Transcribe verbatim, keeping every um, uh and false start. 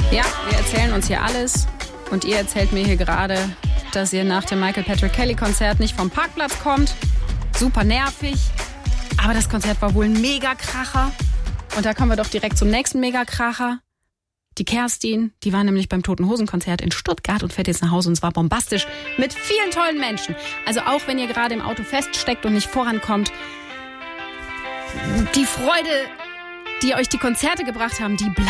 Ja, wir erzählen uns hier alles und ihr erzählt mir hier gerade, dass ihr nach dem Michael Patrick Kelly Konzert nicht vom Parkplatz kommt. Super nervig, aber das Konzert war wohl ein Megakracher. Und da kommen wir doch direkt zum nächsten Megakracher. Die Kerstin, die war nämlich beim Toten Hosen Konzert in Stuttgart und fährt jetzt nach Hause und zwar bombastisch mit vielen tollen Menschen. Also auch wenn ihr gerade im Auto feststeckt und nicht vorankommt, die Freude, die euch die Konzerte gebracht haben, die bleibt.